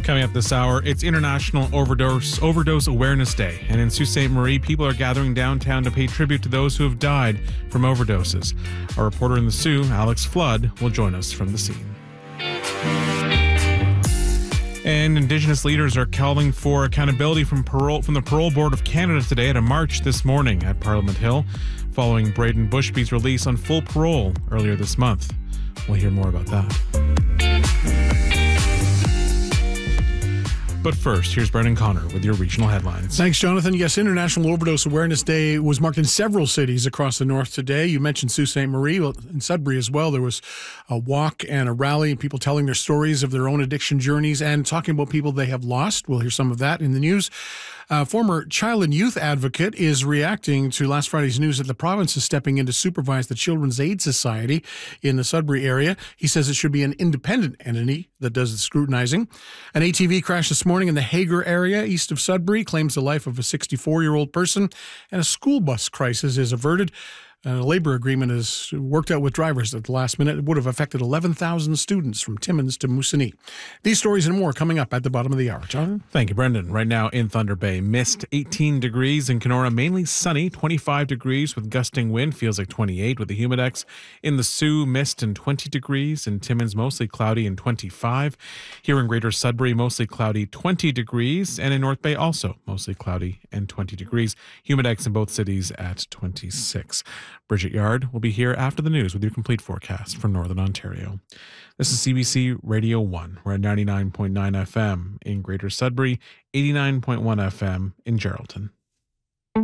Coming up this hour, it's International Overdose Awareness Day, and in Sault Ste. Marie, people are gathering downtown to pay tribute to those who have died from overdoses. Our reporter in the Soo, Alex Flood, will join us from the scene. And Indigenous leaders are calling for accountability from the Parole Board of Canada today at a march this morning at Parliament Hill, following Braden Bushby's release on full parole earlier this month. We'll hear more about that. But first, here's Brendan Connor with your regional headlines. Thanks, Jonathan. Yes, International Overdose Awareness Day was marked in several cities across the north today. You mentioned Sault Ste. Marie. Well, in Sudbury as well, there was a walk and a rally, people telling their stories of their own addiction journeys and talking about people they have lost. We'll hear some of that in the news. Former child and youth advocate is reacting to last Friday's news that the province is stepping in to supervise the Children's Aid Society in the Sudbury area. He says it should be an independent entity that does the scrutinizing. An ATV crashed this morning in the Hager area east of Sudbury, claims the life of a 64-year-old person, and a school bus crisis is averted. A labor agreement is worked out with drivers at the last minute. It would have affected 11,000 students from Timmins to Moosonee. These stories and more coming up at the bottom of the hour. Jonathan? Thank you, Brendan. Right now in Thunder Bay, mist 18 degrees. In Kenora, mainly sunny, 25 degrees with gusting wind. Feels like 28 with the humidex. In the Soo, mist and 20 degrees. In Timmins, mostly cloudy and 25. Here in Greater Sudbury, mostly cloudy, 20 degrees. And in North Bay, also mostly cloudy and 20 degrees. Humidex in both cities at 26. Bridget Yard will be here after the news with your complete forecast from Northern Ontario. This is CBC Radio 1. We're at 99.9 FM in Greater Sudbury, 89.1 FM in Geraldton.